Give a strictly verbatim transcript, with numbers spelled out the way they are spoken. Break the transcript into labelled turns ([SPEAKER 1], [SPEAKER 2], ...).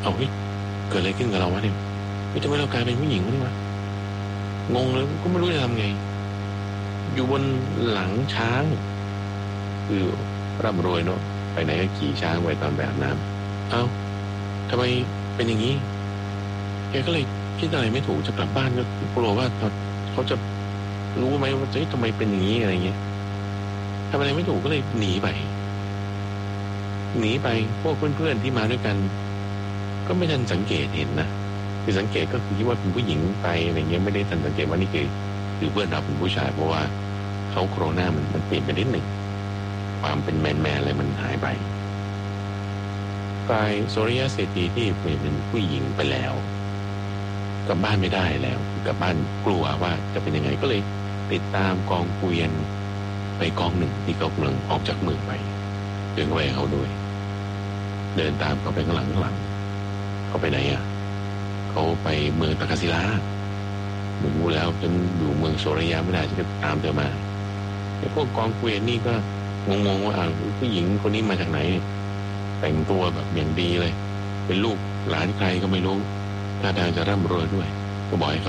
[SPEAKER 1] เอาเฮ้ยเกิดอะไรขึ้นกับเราวะเนี่ยไม่ทำไมเรากลายเป็นผู้หญิงวะเนี่ยวะงงเลยก็ไม่รู้จะทำไงอยู่บนหลังช้างคือร่ำรวยเนาะไปไหนก็ขี่ช้างไปตอนแบบน้ำเอ้าทำไมเป็นอย่างนี้แกก็เลยคิดอะไรไม่ถูกจะกลับบ้านก็กลัวว่าเขาเขาจะรู้ไหมว่าจะทำไมเป็นอย่างนี้อะไรเงี้ยทำอะไรไม่ถูกก็เลยหนีไปหนีไปพวกเพื่อนๆที่มาด้วยกันก็ไม่ทันสังเกตเห็นนะคือสังเกตก็คือคิดว่าเป็นผู้หญิงไปอะไรเงี้ยไม่ได้ทันสังเกตว่านี่คือคือเพื่อนเราเป็นผู้ชายเพราะว่าเขาโครนามันมันเปลี่ยนไปนิดหนึ่งความเป็นแมนแมนอะไรมันหายไปฝ่ายโซริยะเศรษฐีที่เปลี่ยนเป็นผู้หญิงไปแล้วกลับบ้านไม่ได้แล้วกลับบ้านกลัวว่าจะเป็นยังไงก็เลยติดตามกองเกวียนไปกองหนึ่งที่เขากำลังออกจากเมืองไปเดินไปเขาด้วยเดินตามเขาไปข้างหลังข้างหลังเขาไปไหนอ่ะเขาไปเมืองตากาศิลาไม่รู้แล้วจนอยู่เมืองโซริยะไม่ได้ฉันก็ตามเธอมาไอ้พวกกองเกวียนนี่ก็งงๆว่าผู้หญิงคนนี้มาจากไหนแต่งตัวแบบอย่างดีเลยเป็นลูกหลานใครก็ไม่รู้ท่าทางจะร่ำรวยด้วยก็บอกให้